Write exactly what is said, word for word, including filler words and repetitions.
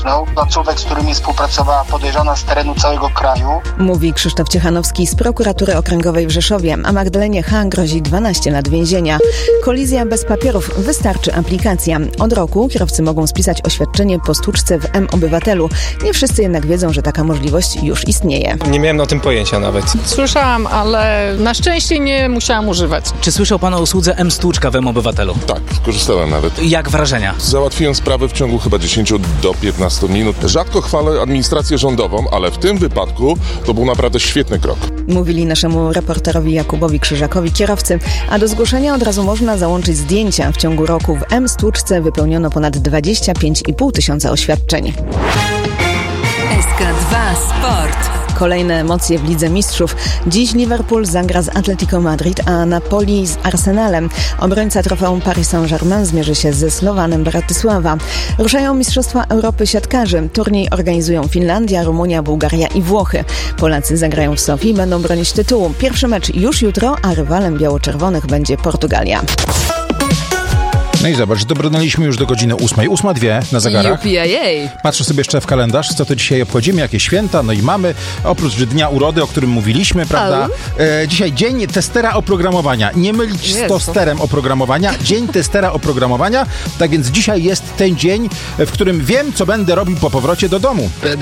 placówek, z którymi współpracowała podejrzana z terenu całego kraju. Mówi Krzysztof Ciechanowski z Prokuratury Okręgowej w Rzeszowie, a Magdalenie H. grozi dwanaście lat więzienia. Kolizja bez papierów, wystarczy aplikacja. Od roku kierowcy mogą spisać oświadczenie po stłuczce w M-Obywatelu. Nie wszyscy jednak wiedzą, że taka możliwość już istnieje. Nie miałem o tym pojęcia nawet. Słyszałam, ale na szczęście nie musiałam używać. Czy słyszał pan o usłudze M-Stłuczka w M-Obywatelu? Tak, korzystałem nawet. Jak wrażenia? Załatwiłem sprawę w ciągu chyba dziesięć do piętnastu minut. Rzadko chwalę administrację rządową, ale w tym wypadku to był naprawdę świetny krok. Mówili naszemu reporterowi Jakubowi Krzyżakowi kierowcy, a do zgłoszenia od razu można załączyć zdjęcia. W ciągu roku w M-Stłuczce wypełniono ponad dwadzieścia pięć i pół tysiąca oświadczeń. S K dwa Sport. Kolejne emocje w Lidze Mistrzów. Dziś Liverpool zagra z Atletico Madrid, a Napoli z Arsenalem. Obrońca trofeum Paris Saint-Germain zmierzy się ze Slowanem Bratysława. Ruszają Mistrzostwa Europy siatkarzy. Turniej organizują Finlandia, Rumunia, Bułgaria i Włochy. Polacy zagrają w Sofii i będą bronić tytułu. Pierwszy mecz już jutro, a rywalem biało-czerwonych będzie Portugalia. No i zobacz, dobrnęliśmy już do godziny ósmej. Ósma dwie na zegarach. Jej. Patrzę sobie jeszcze w kalendarz, co to dzisiaj obchodzimy, jakie święta. No i mamy, oprócz dnia urody, o którym mówiliśmy, prawda? E, dzisiaj dzień testera oprogramowania. Nie mylić z tosterem oprogramowania. Dzień testera oprogramowania. Tak więc dzisiaj jest ten dzień, w którym wiem, co będę robił po powrocie do domu.